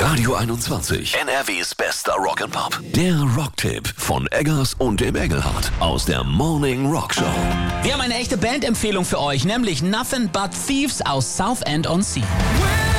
Radio 21, NRWs bester Rock'n'Pop. Der Rocktipp von Eggers und dem Engelhardt aus der Morning Rock Show. Wir haben eine echte Bandempfehlung für euch, nämlich Nothing But Thieves aus Southend-on-Sea.